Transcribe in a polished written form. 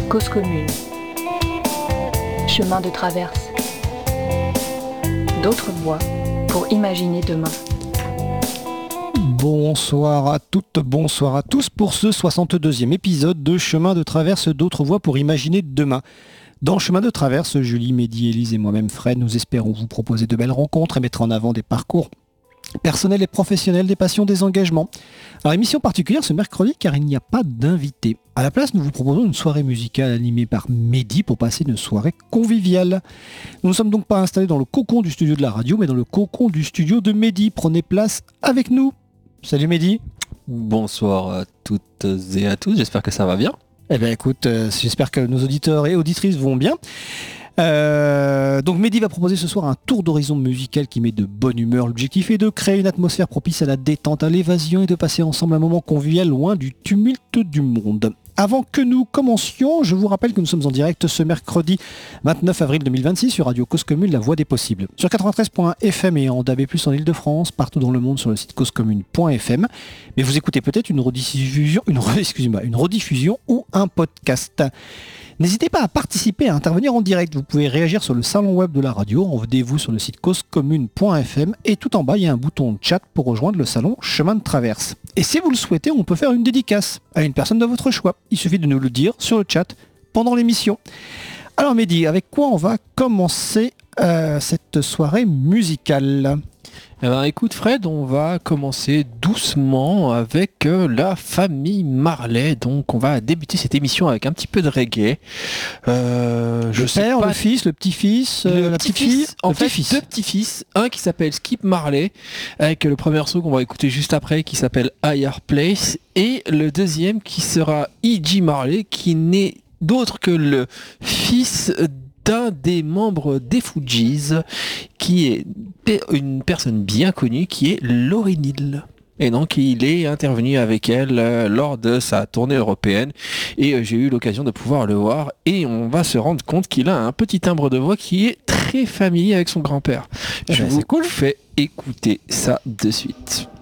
Cause commune. Chemin de traverse. D'autres voies pour imaginer demain. Bonsoir à toutes, bonsoir à tous pour ce 62e épisode de Chemin de traverse, d'autres voies pour imaginer demain. Dans Chemin de traverse, Julie, Mehdi, Élise et moi-même Fred, nous espérons vous proposer de belles rencontres et mettre en avant des parcours personnels et professionnels, des passions, des engagements. Alors émission particulière ce mercredi car il n'y a pas d'invité. À la place, nous vous proposons une soirée musicale animée par Mehdi pour passer une soirée conviviale. Nous ne sommes donc pas installés dans le cocon du studio de la radio, mais dans le cocon du studio de Mehdi. Prenez place avec nous. Salut Mehdi. Bonsoir à toutes et à tous, j'espère que ça va bien. Eh bien écoute, j'espère que nos auditeurs et auditrices vont bien. Donc Mehdi va proposer ce soir un tour d'horizon musical qui met de bonne humeur. L'objectif est de créer une atmosphère propice à la détente, à l'évasion et de passer ensemble un moment convivial loin du tumulte du monde. Avant que nous commencions, je vous rappelle que nous sommes en direct ce mercredi 29 avril 2026 sur Radio Cause Commune, la voix des possibles. Sur 93.fm et en DAB+, en Ile-de-France, partout dans le monde sur le site causecommune.fm. Mais vous écoutez peut-être une rediffusion ou un podcast. N'hésitez pas à participer, à intervenir en direct. Vous pouvez réagir sur le salon web de la radio. Rendez-vous sur le site causecommune.fm et tout en bas, il y a un bouton chat pour rejoindre le salon Chemin de Traverse. Et si vous le souhaitez, on peut faire une dédicace à une personne de votre choix. Il suffit de nous le dire sur le chat pendant l'émission. Alors Mehdi, avec quoi on va commencer cette soirée musicale ? Eh ben, écoute Fred, on va commencer doucement avec la famille Marley. Donc on va débuter cette émission avec un petit peu de reggae. Le père, le fils, le petit-fils, la petite-fille. En fait, deux petits-fils. Un qui s'appelle Skip Marley, avec le premier morceau qu'on va écouter juste après, qui s'appelle Higher Place. Et le deuxième qui sera E.G. Marley, qui n'est d'autre que le fils d'un des membres des Fugees, qui est une personne bien connue, qui est Lauryn Hill. Et donc il est intervenu avec elle lors de sa tournée européenne et j'ai eu l'occasion de pouvoir le voir et on va se rendre compte qu'il a un petit timbre de voix qui est très familier avec son grand-père. Je vous fais écouter ça de suite.